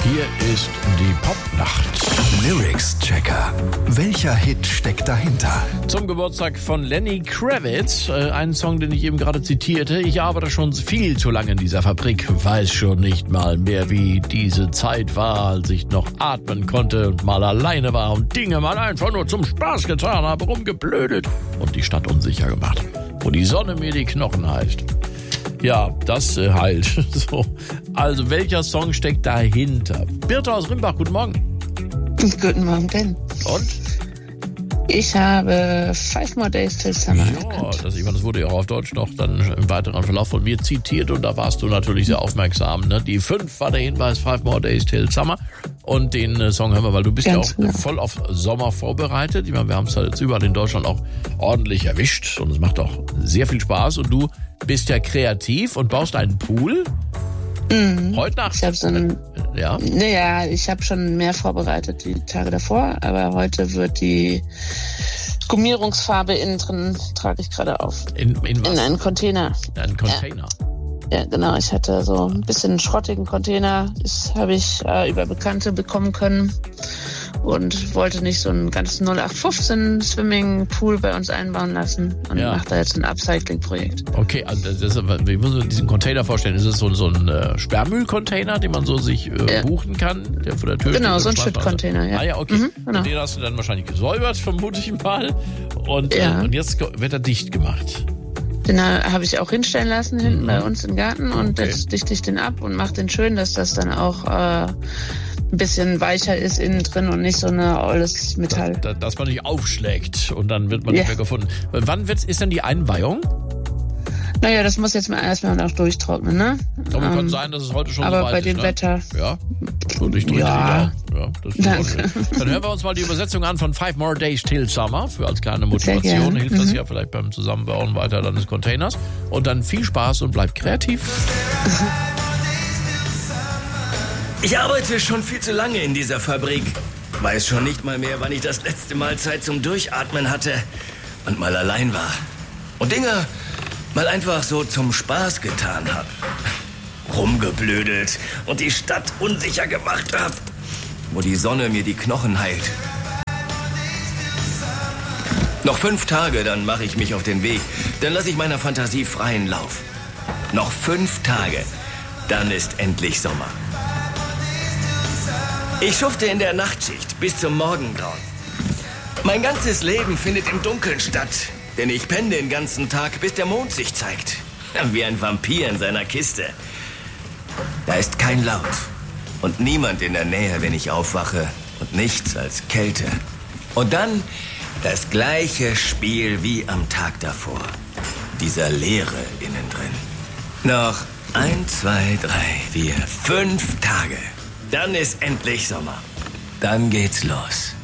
Hier ist die Popnacht. Lyrics-Checker. Welcher Hit steckt dahinter? Zum Geburtstag von Lenny Kravitz. Einen Song, den ich eben gerade zitierte. Ich arbeite schon viel zu lange in dieser Fabrik. Weiß schon nicht mal mehr, wie diese Zeit war, als ich noch atmen konnte und mal alleine war und Dinge mal einfach nur zum Spaß getan habe, rumgeblödelt und die Stadt unsicher gemacht. Wo die Sonne mir die Knochen heilt. Ja, das halt. So. Also, welcher Song steckt dahinter? Birte aus Rimbach, guten Morgen. Guten Morgen, Ben. Und? Ich habe 5 More Days Till Summer. Ja, das wurde ja auch auf Deutsch noch dann im weiteren Verlauf von mir zitiert und da warst du natürlich sehr aufmerksam. Ne? Die 5 war der Hinweis, 5 More Days Till Summer. Und den Song hören wir, weil du bist Ganz ja auch genau. voll auf Sommer vorbereitet. Ich meine, wir haben es halt jetzt überall in Deutschland auch ordentlich erwischt und es macht auch sehr viel Spaß. Und du bist ja kreativ und baust einen Pool. Mhm. Heute Nacht. Ich habe so einen, Ja. naja, ich habe schon mehr vorbereitet die Tage davor, aber heute wird die Gummierungsfarbe innen drin, trage ich gerade auf. In was? In einen Container. Einen Container. Ja, genau. Ich hatte so ein bisschen einen schrottigen Container. Das habe ich über Bekannte bekommen können und wollte nicht so einen ganz 0815 Swimming-Pool bei uns einbauen lassen und mache da jetzt ein Upcycling-Projekt. Okay, also wie muss man diesen Container vorstellen? Ist es so ein Sperrmüll-Container, den man so sich buchen kann, der vor der Tür steht? Genau, so ein und Schüttcontainer, ja. Ah ja, okay. Genau. Und den hast du dann wahrscheinlich gesäubert, vermute ich mal. Und jetzt wird er dicht gemacht. Den habe ich auch hinstellen lassen hinten bei uns im Garten und jetzt dichte ich den ab und mache den schön, dass das dann auch ein bisschen weicher ist innen drin und nicht so eine olles Metall. Dass man nicht aufschlägt und dann wird man nicht mehr gefunden. Wann ist denn die Einweihung? Naja, das muss jetzt mal erstmal noch durchtrocknen, ne? Aber kann sein, dass es heute schon aber so weit bei ist, dem ne? Wetter. Ja, und ich drücke Ja. die Daumen. Ja, das ist Danke. Dann hören wir uns mal die Übersetzung an von 5 More Days Till Summer. Für als kleine Sehr Motivation gerne. hilft das ja vielleicht beim Zusammenbauen weiter deines Containers. Und dann viel Spaß und bleibt kreativ. Ich arbeite schon viel zu lange in dieser Fabrik. Weiß schon nicht mal mehr, wann ich das letzte Mal Zeit zum Durchatmen hatte und mal allein war. Und Dinge mal einfach so zum Spaß getan habe. Rumgeblödelt und die Stadt unsicher gemacht habe. Wo die Sonne mir die Knochen heilt. Noch 5 Tage, dann mache ich mich auf den Weg. Dann lasse ich meiner Fantasie freien Lauf. Noch 5 Tage, dann ist endlich Sommer. Ich schufte in der Nachtschicht bis zum Morgengrauen. Mein ganzes Leben findet im Dunkeln statt. Denn ich penne den ganzen Tag, bis der Mond sich zeigt. Wie ein Vampir in seiner Kiste. Da ist kein Laut. Und niemand in der Nähe, wenn ich aufwache. Und nichts als Kälte. Und dann das gleiche Spiel wie am Tag davor. Dieser Leere innen drin. Noch 1, 2, 3, 4, 5 Tage. Dann ist endlich Sommer. Dann geht's los.